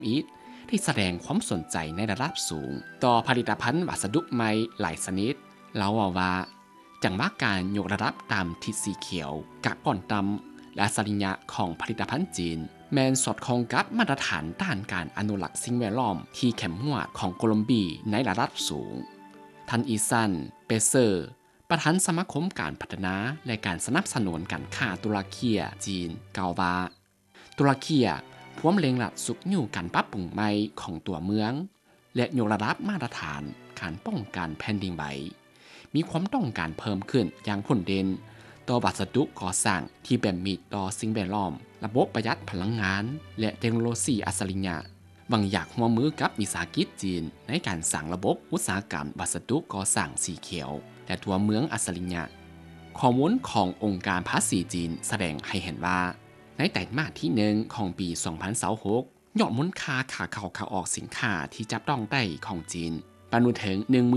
อีกที่แสดงความสนใจในระดับสูงต่อผลิตภัณฑ์วัสดุใหม่หลายชนิดเล่าว่าจังหวะการยกระดับตามทิศสีเขียวกะก่อนตำและสริญญะของผลิตภัณฑ์จีนแมนสอดคล้องกับมาตรฐานด้านการอนุรักษ์สิ่งแวดล้อมที่เข้มงวดของโคลอมบีในระดับสูงท่านอีซันเปเซอร์ประธานสมาคมการพัฒนาและการสนับสนุนการค้าตุรเกียจีนกล่าวว่าตุรเกียพร้อมเล็งหลักสุกอยู่การปรับปรุงใหม่ของตัวเมืองและยกระดับมาตรฐานการป้องกันแผ่นดินไหวมีความต้องการเพิ่มขึ้นอย่างผลเด่นต่อวัสดุก่อสร้างที่เป็นมิตรต่อสิ่งแวดล้อมระบบประหยัดพลังงานและเทคโนโลยีอัจฉริยะบางอยากร่วมมือกับวิสาหกิจจีนในการสร้างระบบอุตสาหกรรมวัสดุก่อสร้างสีเขียวและตัวเมืองอัจฉริยะข้อมูลขององค์การภาษีจีนแสดงให้เห็นว่าในไตรมาสที่1ของปี 2026 ยอดมูลค่าขาเข้าขาออกสินค้าที่จับต้องได้ของจีนปานถึง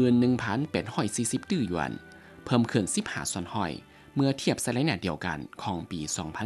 11,840 ตื้อหยวนเพิ่มขึ้น15ส่วนห้อยเมื่อเทียบไซไลน์เดียวกันของปี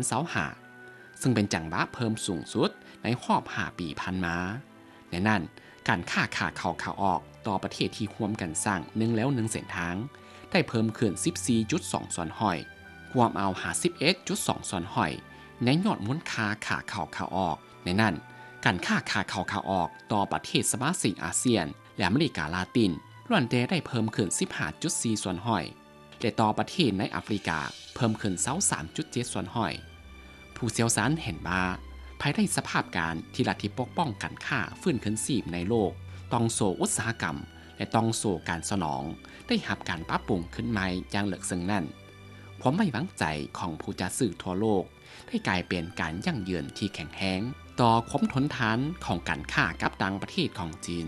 2025 ซึ่งเป็นจังหวะเพิ่มสูงสุดในรอบ5 ปีผ่านมาในนั้นการค้าขาเข้าขาออกต่อประเทศที่ร่วมกันสร้าง1เส้นทางได้เพิ่มขึ้น 14.2 ส่วนห้อยรวมเอา 51.2 ส่วนห้อยในยอดมูลค่าขาเข้าขาออกในนั้นการค้าขาเข้าขาออกต่อประเทศสมาชิกอาเซียนและอเมริกาลาตินล้วนแต่ได้เพิ่มขึ้น 15.4 ส่วนห้อยและต่อประเทศในแอฟริกาเพิ่มขึ้น 23.7 ส่วนห้อยผู้เชี่ยวชาญเห็นว่าภายใต้สภาพการที่รัฐที่ปกป้องการค้าฟื้นขึ้นสีบในโลกต้องโซอุตสาหกรรมและต้องโซการสนองได้หับการปรับปรุงขึ้นใหม่อย่างเหลือซึ่งนั่นความไม่วางใจของผู้จัดซื้อทั่วโลกได้กลายเป็นการยั่งยืนที่แข็งแรงต่อความทนทานของการค้ากับต่างประเทศของจีน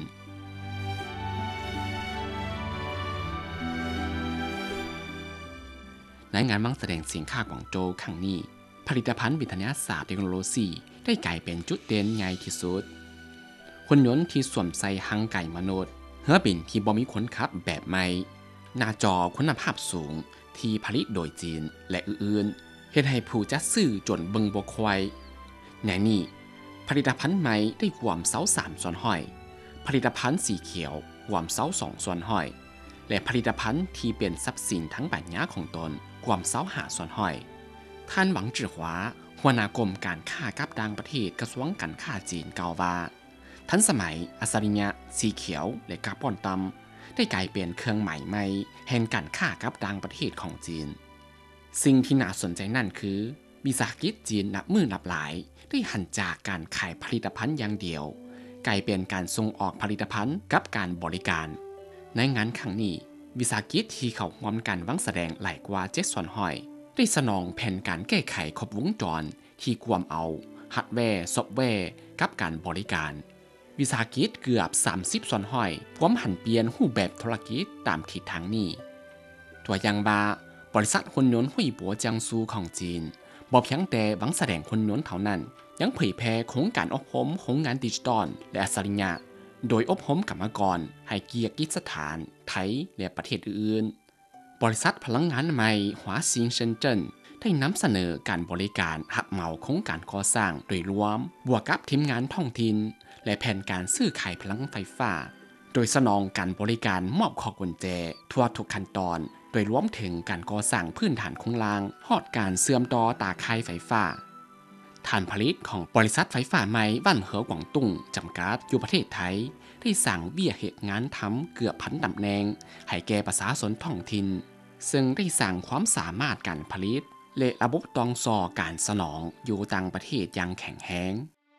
ในงานมังแสดงสินค้ากวางโจวครั้งนี้ผลิตภัณฑ์วิทยาศาสตร์เทคโนโลยีได้กลายเป็นจุดเด่นใหญ่ที่สุดหุ่นยนต์ที่สวมใส่หางไก่มนุษย์เรือบินที่บ่มีคนขับแบบใหม่หน้าจอคุณภาพสูงที่ผลิตโดยจีนและอื่นๆเฮ็ดให้ผู้จัดซื้อจนเบิงบ่ควยในนี้ผลิตภัณฑ์ใหม่ได้รวมเสา3ส่วนห้อยผลิตภัณฑ์สีเขียวรวมเสา2ส่วนห้อยและผลิตภัณฑ์ที่เป็นทรัพย์สินทั้งปัญญาของตนรวมเสา5ส่วนห้อยท่านหวังจื่อหวาหัวหน้ากรมการค้ากับต่างประเทศกระทรวงการค้าจีนกล่าวว่าทันสมัยอัจฉริยะสีเขียวและคาร์บอนต่ำได้กลายเป็นเครื่องหมายใหม่แห่งการค้ากับต่างประเทศของจีนสิ่งที่น่าสนใจนั่นคือวิสาหกิจจีนนับมือนับหลายได้หันจากการขายผลิตภัณฑ์อย่างเดียวกลายเป็นการส่งออกผลิตภัณฑ์กับการบริการในงานครั้งนี้วิสาหกิจที่เขาร่วมกันวางแสดงหลายกว่า7ส่วนห้อยได้สนองแผนการแก้ไขครบวงจรที่ควมเอาฮาร์ดแวร์ซอฟต์แวร์กับการบริการวิสาหกิจเกือบ30ส่วนห้อยพร้อมหันเปลี่ยนรูปแบบธุรกิจตามทิศทางนี้ตัวอย่างว่าบริษัทหุ่นยนต์หุยปัวเจียงซูของจีนบ่เพียงแต่หวังแสดงหุ่นยนต์เท่านั้นยังเผยแพร่โครงการอบรมโครงงานดิจิตอลและอัจฉริยะโดยอบรมกรรมกรให้เกียรติสถานไทยและประเทศอื่นบริษัทพลังงานใหม่หวาซิงเซินเจิ้นได้นำเสนอการบริการหับเหมาโครงการก่อสร้างโดยรวมบวกกับทีมงานท้องถิ่นและแผนการซื้อขายพลังไฟฟ้าโดยสนองการบริการมอบข้อกุญแจทั่วทุกขั้นตอนโดยรวมถึงการก่อสร้างพื้นฐานโครงล่างฮอดการเสื่อมต่อตาข่ายไฟฟ้าฐานผลิตของบริษัทไฟฟ้าใหม่บ้านเหอกวางตุ้งจำกัดอยู่ประเทศไทยได้สั่งเบี้ยเหตุงานทำเกือบพันตำแหน่งให้แก่ประชาชนท้องถิ่นซึ่งได้สั่งความสามารถการผลิตและระบบตองซอการสนองอยู่ต่างประเทศอย่างแข็งแรง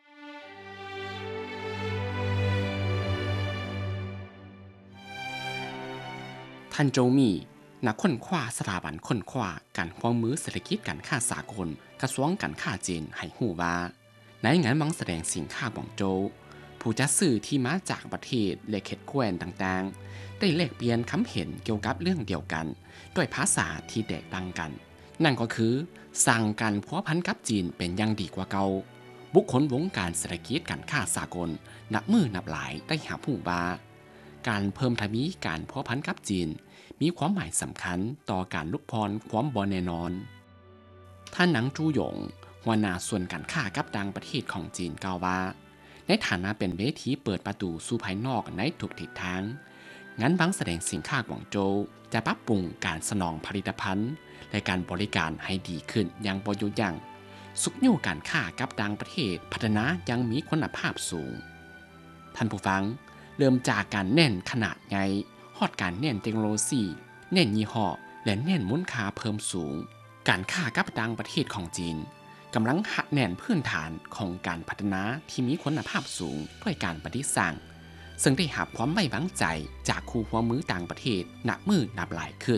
ท่านโจมีนักค้นคว้าสถาบันค้นคว้าการร่วมมือเศรษฐกิจการค้าสากลกระทรวงการค้าจีนให้ฮู้ว่าในงานมังแสดงสินค้าบองโจวผู้จัดซื้อที่มาจากประเทศและเขตแคว้นต่างๆได้แลกเปลี่ยนคำเห็นเกี่ยวกับเรื่องเดียวกันด้วยภาษาที่แตกต่างกันนั่นก็คือสั่งการพัวพันกับจีนเป็นอย่างดีกว่าเก่าบุคคลวงการเศรษฐกิจการค้าสากลนับมือนับหลายได้หาผู้ว่าการเพิ่มทวีการพัวพันกับจีนมีความหมายสำคัญต่อการลุกพรความบ่แน่นอนท่านหนังจูหยงหัวหน้าส่วนการค้ากับต่างประเทศของจีนกล่าวว่าในฐานะเป็นเวทีเปิดประตูสู่ภายนอกในทุกทิศทาง งั้นบางแสดงสินค้ากวางโจวจะปรับปรุงการสนองผลิตภัณฑ์และการบริการให้ดีขึ้นอย่างบ่หยุดยั้งสุขอยู่การค้ากับต่างประเทศพัฒนายังมีคุณภาพสูง ท่านผู้ฟังเริ่มจากการแน่นขนาดใหญ่ฮอดการแน่นเทคโนโลยีแน่นยี่ห้อและแน่นมูลค่าเพิ่มสูงการค้ากับต่างประเทศของจีนกำลังหักแน่นพื้นฐานของการพัฒนาที่มีคุณภาพสูงด้วยการปฏิสังซึ่งได้หับความไว้วางใจจากคู่หัวมือต่างประเทศนับมือนับหลายขึ้น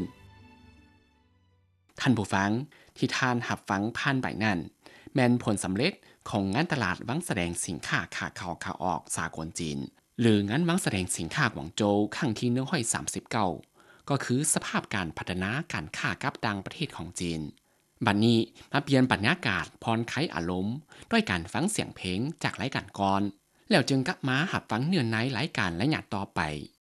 ท่านผู้ฟังที่ท่านหับฟังผ่านไปนั้นแม้นผลสำเร็จของงานตลาดวังแสดงสินค้าขาเข้าขาออกสากลจีนหรืองานวังแสดงสินค้ากวางโจวครั้งที่139ก็คือสภาพการพัฒนาการค้ากับต่างประเทศของจีนบัดนี้มาเปลี่ยนบรรยากาศผ่อนคลายอารมณ์ด้วยการฟังเสียงเพลงจากรายการก่อนแล้วจึงกลับมาหับฟังเนื้อในรายการและหยาดต่อไป